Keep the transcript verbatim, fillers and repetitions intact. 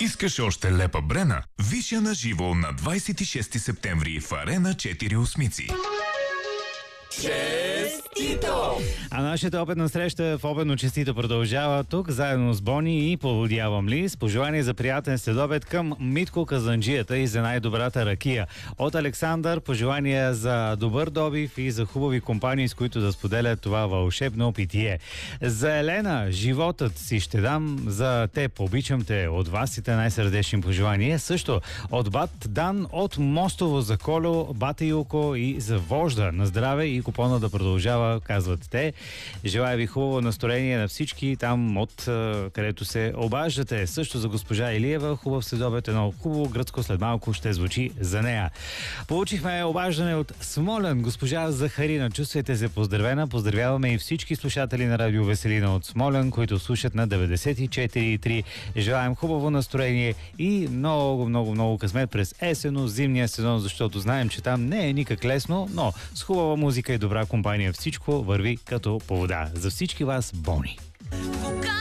Искаш още лепа брена? Виж я на живо на двадесет и шести септември в Арена четири осмици. Честито! А нашата опитна среща в Обедно честито продължава тук, заедно с Бони и Поводявам ли, с пожелание за приятен следобед към Митко Казанджията и за най-добрата ракия. От Александър пожелания за добър добив и за хубави компании, с които да споделят това вълшебно питие. За Елена, животът си ще дам, за теб, обичам те, от вас и те най-сърдечни пожелания. Също от бат Дан, от Мостово за Коло, бата Илко и за вожда на здраве и купона да продължава, казват те. Желая ви хубаво настроение на всички там, от където се обаждате. Също за госпожа Илиева, хубав следобед, едно хубаво гръцко след малко ще звучи за нея. Получихме обаждане от Смолян, госпожа Захарина. Чувствайте се поздравена. Поздравяваме и всички слушатели на Радио Веселина от Смолян, които слушат на деветдесет и четири и три. Желаем хубаво настроение и много, много, много късмет през есенно-зимния сезон, защото знаем, че там не е никак лесно, но с хубава музика и добра компания всичко върви като по вода. За всички вас, Бони!